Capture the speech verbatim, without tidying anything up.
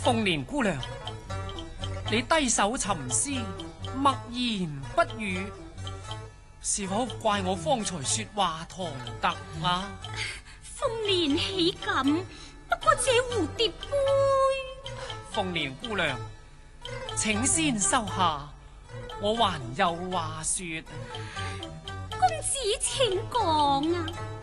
鳳年姑娘，你低手沉思，默言不語，是否怪我方才說話唐突啊？ 鳳年豈敢？不過這蝴蝶杯， 鳳年姑娘，請先收下，我還有話說。 公子請講啊！